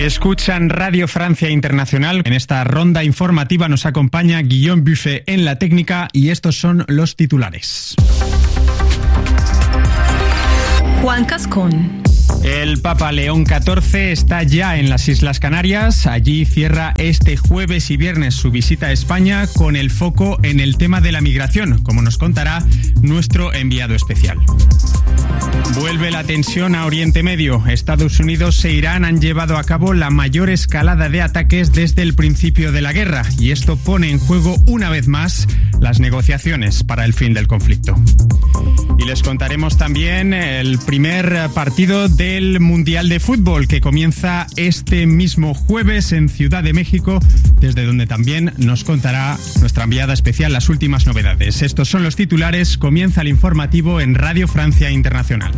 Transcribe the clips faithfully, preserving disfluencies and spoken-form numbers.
Escuchan Radio Francia Internacional. En esta ronda informativa nos acompaña Guillaume Buffet en la técnica y estos son los titulares. Juan Cascón. El Papa León catorce está ya en las Islas Canarias. Allí cierra este jueves y viernes su visita a España con el foco en el tema de la migración, como nos contará nuestro enviado especial. Vuelve la tensión a Oriente Medio. Estados Unidos e Irán han llevado a cabo la mayor escalada de ataques desde el principio de la guerra y esto pone en juego una vez más las negociaciones para el fin del conflicto. Y les contaremos también el primer partido del Mundial de Fútbol que comienza este mismo jueves en Ciudad de México, desde donde también nos contará nuestra enviada especial las últimas novedades. Estos son los titulares. Comienza el informativo en Radio Francia Internacional.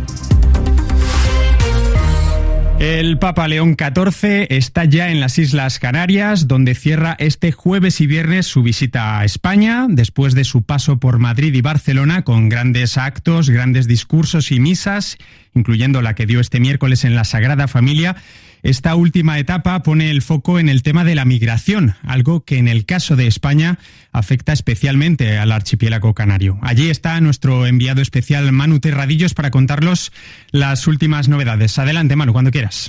El Papa León catorce está ya en las Islas Canarias, donde cierra este jueves y viernes su visita a España, después de su paso por Madrid y Barcelona, con grandes actos, grandes discursos y misas, incluyendo la que dio este miércoles en la Sagrada Familia. Esta última etapa pone el foco en el tema de la migración, algo que en el caso de España afecta especialmente al archipiélago canario. Allí está nuestro enviado especial Manu Terradillos para contarnos las últimas novedades. Adelante, Manu, cuando quieras.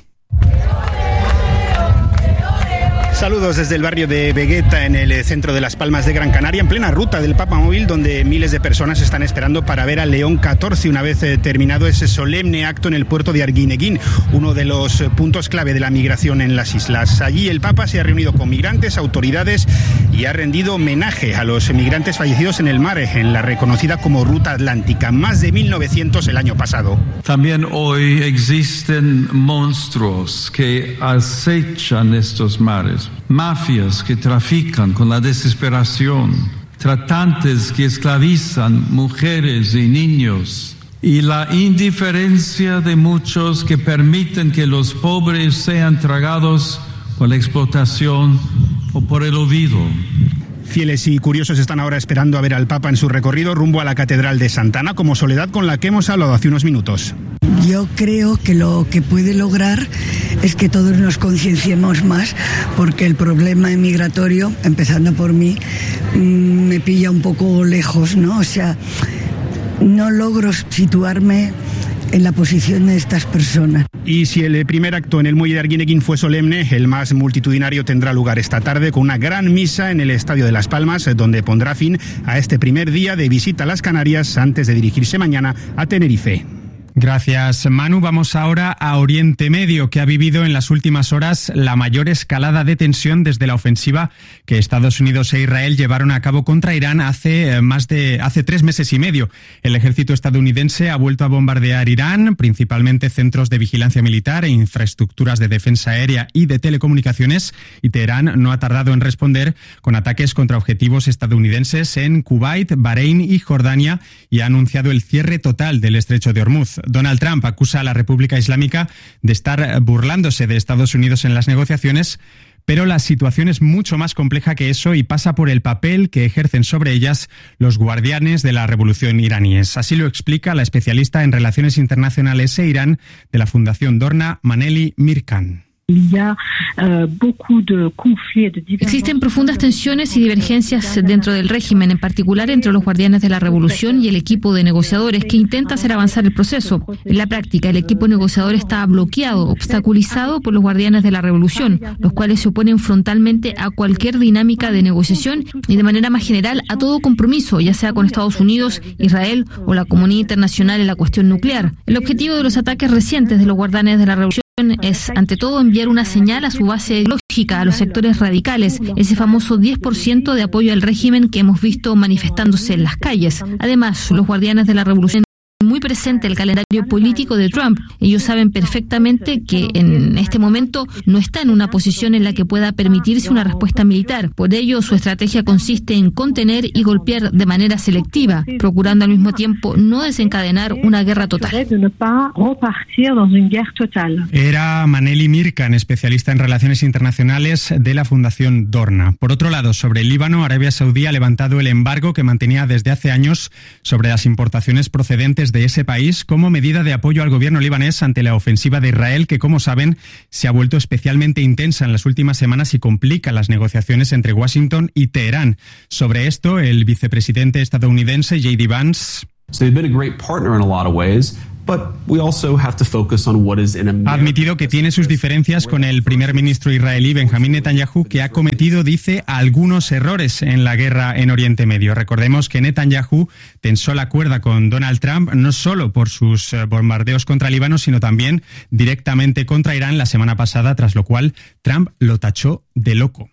Saludos desde el barrio de Vegueta, en el centro de Las Palmas de Gran Canaria, en plena ruta del Papa Móvil, donde miles de personas están esperando para ver a León catorce una vez eh, terminado ese solemne acto en el puerto de Arguineguín, uno de los puntos clave de la migración en las islas. Allí el Papa se ha reunido con migrantes, autoridades y ha rendido homenaje a los migrantes fallecidos en el mar, en la reconocida como Ruta Atlántica, más de mil novecientos el año pasado. También hoy existen monstruos que acechan estos mares. Mafias que trafican con la desesperación, tratantes que esclavizan mujeres y niños, y la indiferencia de muchos que permiten que los pobres sean tragados por la explotación o por el olvido. Fieles y curiosos están ahora esperando a ver al Papa en su recorrido rumbo a la Catedral de Santa Ana, como Soledad, con la que hemos hablado hace unos minutos. Yo creo que lo que puede lograr es que todos nos concienciemos más, porque el problema migratorio, empezando por mí, me pilla un poco lejos, ¿no? O sea, no logro situarme en la posición de estas personas. Y si el primer acto en el muelle de Arguineguín fue solemne, el más multitudinario tendrá lugar esta tarde con una gran misa en el Estadio de Las Palmas, donde pondrá fin a este primer día de visita a las Canarias antes de dirigirse mañana a Tenerife. Gracias, Manu. Vamos ahora a Oriente Medio, que ha vivido en las últimas horas la mayor escalada de tensión desde la ofensiva que Estados Unidos e Israel llevaron a cabo contra Irán hace más de hace tres meses y medio. El ejército estadounidense ha vuelto a bombardear Irán, principalmente centros de vigilancia militar e infraestructuras de defensa aérea y de telecomunicaciones, y Teherán no ha tardado en responder con ataques contra objetivos estadounidenses en Kuwait, Bahrein y Jordania, y ha anunciado el cierre total del estrecho de Hormuz. Donald Trump acusa a la República Islámica de estar burlándose de Estados Unidos en las negociaciones, pero la situación es mucho más compleja que eso y pasa por el papel que ejercen sobre ellas los guardianes de la revolución iraníes. Así lo explica la especialista en relaciones internacionales e Irán de la Fundación Dorna, Maneli Mirkan. Existen profundas tensiones y divergencias dentro del régimen, en particular entre los guardianes de la revolución y el equipo de negociadores que intenta hacer avanzar el proceso. En la práctica, el equipo negociador está bloqueado, obstaculizado por los guardianes de la revolución, los cuales se oponen frontalmente a cualquier dinámica de negociación y de manera más general a todo compromiso, ya sea con Estados Unidos, Israel o la comunidad internacional en la cuestión nuclear. El objetivo de los ataques recientes de los guardianes de la revolución es, ante todo, enviar una señal a su base ideológica, a los sectores radicales, ese famoso diez por ciento de apoyo al régimen que hemos visto manifestándose en las calles. Además, los guardianes de la revolución muy presente el calendario político de Trump. Ellos saben perfectamente que en este momento no está en una posición en la que pueda permitirse una respuesta militar. Por ello, su estrategia consiste en contener y golpear de manera selectiva, procurando al mismo tiempo no desencadenar una guerra total. Era Maneli Mirkan, especialista en relaciones internacionales de la Fundación Dorna. Por otro lado, sobre el Líbano, Arabia Saudí ha levantado el embargo que mantenía desde hace años sobre las importaciones procedentes habitantes de ese país como medida de apoyo al gobierno libanés ante la ofensiva de Israel, que, como saben, se ha vuelto especialmente intensa en las últimas semanas y complica las negociaciones entre Washington y Teherán. Sobre esto, el vicepresidente estadounidense J D Vance ha admitido que tiene sus diferencias con el primer ministro israelí Benjamín Netanyahu, que ha cometido, dice, algunos errores en la guerra en Oriente Medio. Recordemos que Netanyahu tensó la cuerda con Donald Trump no solo por sus bombardeos contra Líbano, sino también directamente contra Irán la semana pasada, tras lo cual Trump lo tachó de loco.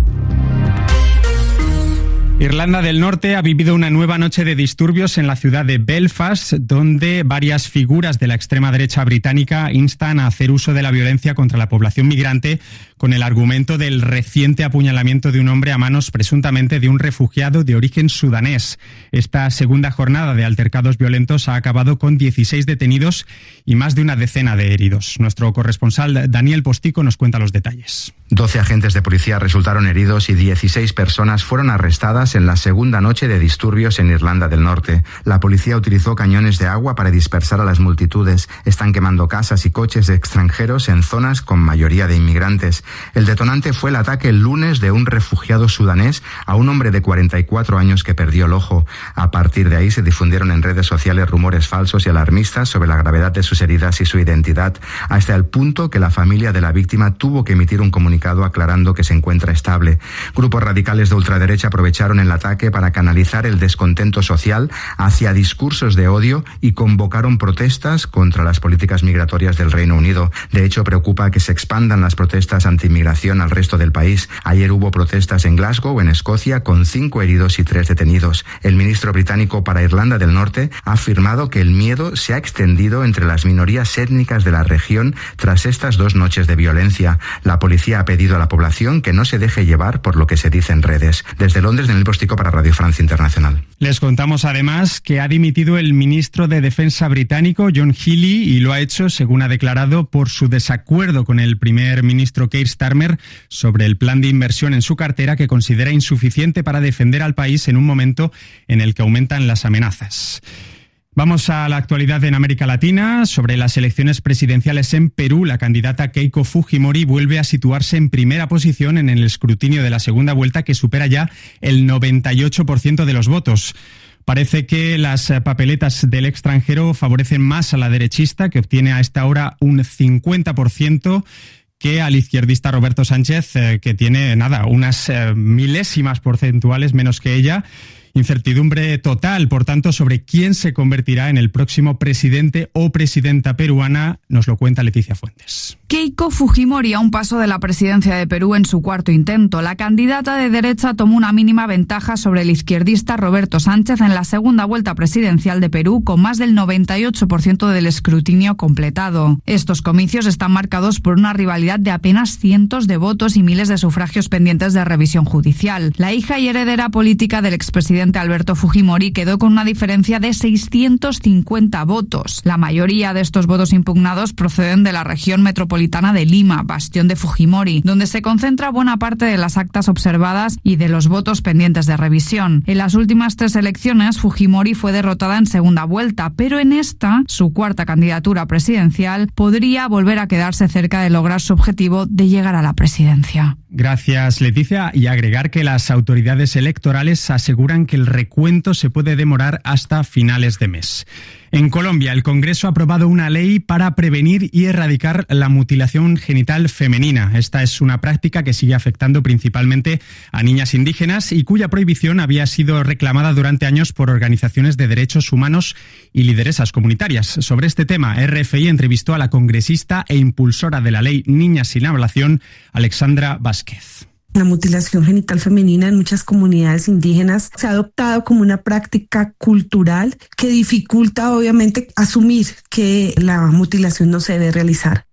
Irlanda del Norte ha vivido una nueva noche de disturbios en la ciudad de Belfast, donde varias figuras de la extrema derecha británica instan a hacer uso de la violencia contra la población migrante con el argumento del reciente apuñalamiento de un hombre a manos presuntamente de un refugiado de origen sudanés. Esta segunda jornada de altercados violentos ha acabado con dieciséis detenidos y más de una decena de heridos. Nuestro corresponsal Daniel Postico nos cuenta los detalles. doce agentes de policía resultaron heridos y dieciséis personas fueron arrestadas en la segunda noche de disturbios en Irlanda del Norte. La policía utilizó cañones de agua para dispersar a las multitudes. Están quemando casas y coches de extranjeros en zonas con mayoría de inmigrantes. El detonante fue el ataque el lunes de un refugiado sudanés a un hombre de cuarenta y cuatro años que perdió el ojo. A partir de ahí se difundieron en redes sociales rumores falsos y alarmistas sobre la gravedad de sus heridas y su identidad, hasta el punto que la familia de la víctima tuvo que emitir un comunicado aclarando que se encuentra estable. Grupos radicales de ultraderecha aprovecharon el ataque para canalizar el descontento social hacia discursos de odio y convocaron protestas contra las políticas migratorias del Reino Unido. De hecho, preocupa que se expandan las protestas anti-inmigración al resto del país. Ayer hubo protestas en Glasgow, en Escocia, con cinco heridos y tres detenidos. El ministro británico para Irlanda del Norte ha afirmado que el miedo se ha extendido entre las minorías étnicas de la región tras estas dos noches de violencia. La policía ha pedido a la población que no se deje llevar por lo que se dice en redes. Desde Londres, Daniel Postico para Radio Francia Internacional. Les contamos además que ha dimitido el ministro de Defensa británico John Healey y lo ha hecho, según ha declarado, por su desacuerdo con el primer ministro Keir Starmer sobre el plan de inversión en su cartera, que considera insuficiente para defender al país en un momento en el que aumentan las amenazas. Vamos a la actualidad en América Latina. Sobre las elecciones presidenciales en Perú, la candidata Keiko Fujimori vuelve a situarse en primera posición en el escrutinio de la segunda vuelta, que supera ya el noventa y ocho por ciento de los votos. Parece que las papeletas del extranjero favorecen más a la derechista, que obtiene a esta hora un cincuenta por ciento, que al izquierdista Roberto Sánchez, eh, que tiene, nada, unas eh, milésimas porcentuales menos que ella. Incertidumbre total, por tanto, sobre quién se convertirá en el próximo presidente o presidenta peruana, nos lo cuenta Leticia Fuentes. Keiko Fujimori a un paso de la presidencia de Perú en su cuarto intento. La candidata de derecha tomó una mínima ventaja sobre el izquierdista Roberto Sánchez en la segunda vuelta presidencial de Perú, con más del noventa y ocho por ciento del escrutinio completado. Estos comicios están marcados por una rivalidad de apenas cientos de votos y miles de sufragios pendientes de revisión judicial. La hija y heredera política del expresidente Alberto Fujimori quedó con una diferencia de seiscientos cincuenta votos. La mayoría de estos votos impugnados proceden de la región metropolitana de Lima, bastión de Fujimori, donde se concentra buena parte de las actas observadas y de los votos pendientes de revisión. En las últimas tres elecciones, Fujimori fue derrotada en segunda vuelta, pero en esta, su cuarta candidatura presidencial, podría volver a quedarse cerca de lograr su objetivo de llegar a la presidencia. Gracias, Leticia. Y agregar que las autoridades electorales aseguran que el recuento se puede demorar hasta finales de mes. En Colombia, el Congreso ha aprobado una ley para prevenir y erradicar la mutilación genital femenina. Esta es una práctica que sigue afectando principalmente a niñas indígenas y cuya prohibición había sido reclamada durante años por organizaciones de derechos humanos y lideresas comunitarias. Sobre este tema, R F I entrevistó a la congresista e impulsora de la ley Niñas sin Ablación, Alexandra Vázquez. La mutilación genital femenina en muchas comunidades indígenas se ha adoptado como una práctica cultural que dificulta obviamente asumir que la mutilación no se debe realizar.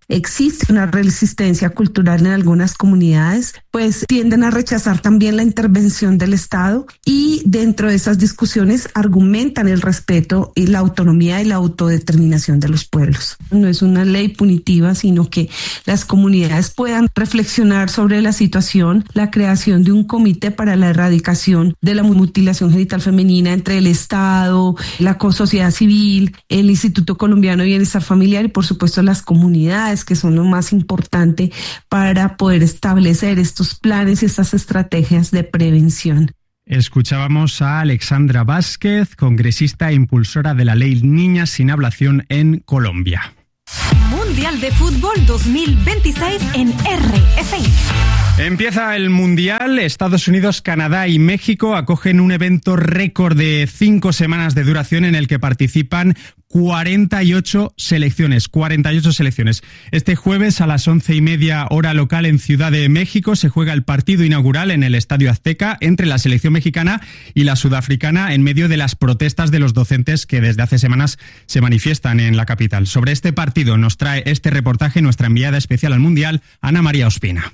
existe una resistencia cultural en algunas comunidades, pues tienden a rechazar también la intervención del Estado y dentro de esas discusiones argumentan el respeto y la autonomía y la autodeterminación de los pueblos. No es una ley punitiva, sino que las comunidades puedan reflexionar sobre la situación, la creación de un comité para la erradicación de la mutilación genital femenina entre el Estado, la sociedad civil, el Instituto Colombiano de Bienestar Familiar y por supuesto las comunidades, que son lo más importante para poder establecer estos planes y estas estrategias de prevención. Escuchábamos a Alexandra Vázquez, congresista e impulsora de la ley Niñas sin Ablación en Colombia. Mundial de Fútbol dos mil veintiséis en R F I. Empieza el Mundial. Estados Unidos, Canadá y México acogen un evento récord de cinco semanas de duración en el que participan cuarenta y ocho selecciones. cuarenta y ocho selecciones. Este jueves a las once y media hora local en Ciudad de México se juega el partido inaugural en el Estadio Azteca entre la selección mexicana y la sudafricana en medio de las protestas de los docentes que desde hace semanas se manifiestan en la capital. Sobre este partido nos trae este reportaje nuestra enviada especial al Mundial, Ana María Ospina.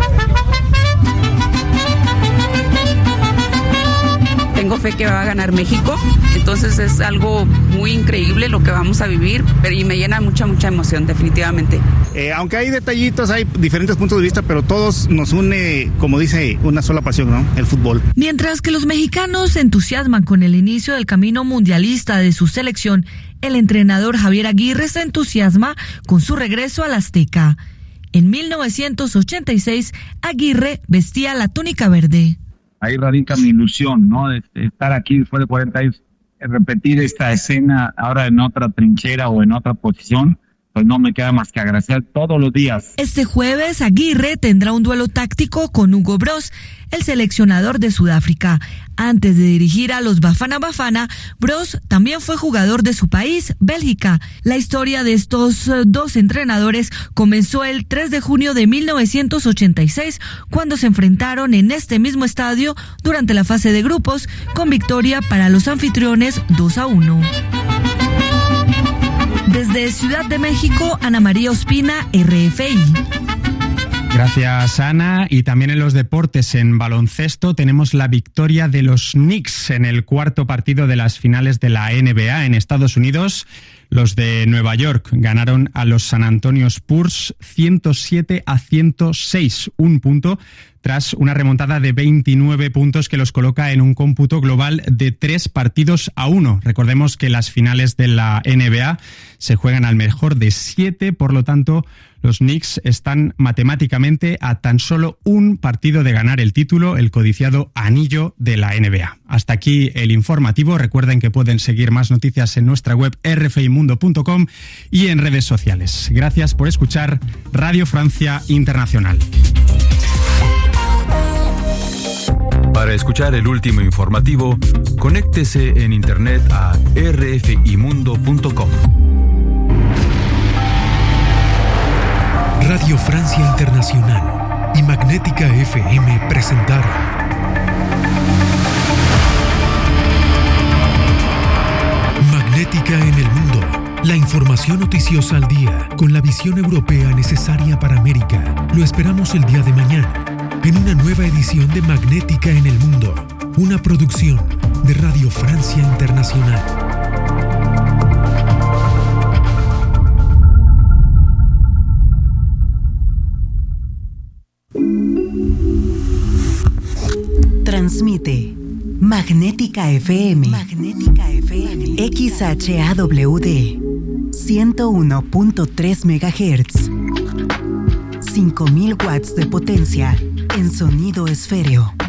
Tengo fe que va a ganar México, entonces es algo muy increíble lo que vamos a vivir, pero y me llena mucha, mucha emoción, definitivamente. Eh, aunque hay detallitos, hay diferentes puntos de vista, pero todos nos une, como dice, una sola pasión, ¿no? El fútbol. Mientras que los mexicanos se entusiasman con el inicio del camino mundialista de su selección, el entrenador Javier Aguirre se entusiasma con su regreso al Azteca. En mil novecientos ochenta y seis, Aguirre vestía la túnica verde. Ahí radica mi ilusión, ¿no? De estar aquí después de cuarenta años, repetir esta escena ahora en otra trinchera o en otra posición, pues no me queda más que agradecer todos los días. Este jueves, Aguirre tendrá un duelo táctico con Hugo Broos, el seleccionador de Sudáfrica. Antes de dirigir a los Bafana Bafana, Broos también fue jugador de su país, Bélgica. La historia de estos dos entrenadores comenzó el tres de junio de mil novecientos ochenta y seis, cuando se enfrentaron en este mismo estadio durante la fase de grupos, con victoria para los anfitriones dos a uno. Desde Ciudad de México, Ana María Ospina, R F I. Gracias, Ana. Y también en los deportes, en baloncesto, tenemos la victoria de los Knicks en el cuarto partido de las finales de la N B A en Estados Unidos. Los de Nueva York ganaron a los San Antonio Spurs ciento siete a ciento seis, un punto, tras una remontada de veintinueve puntos que los coloca en un cómputo global de tres partidos a uno. Recordemos que las finales de la N B A se juegan al mejor de siete, por lo tanto, los Knicks están matemáticamente a tan solo un partido de ganar el título, el codiciado anillo de la N B A. Hasta aquí el informativo. Recuerden que pueden seguir más noticias en nuestra web r f i mundo punto com y en redes sociales. Gracias por escuchar Radio Francia Internacional. Para escuchar el último informativo, conéctese en internet a r f i mundo punto com. Radio Francia Internacional y Magnética F M presentaron Magnética en el Mundo, la información noticiosa al día, con la visión europea necesaria para América. Lo esperamos el día de mañana, en una nueva edición de Magnética en el Mundo, una producción de Radio Francia Internacional. Transmite Magnética F M, Magnética F M, X H A W D, ciento uno punto tres megahertz, cinco mil watts de potencia en sonido esféreo.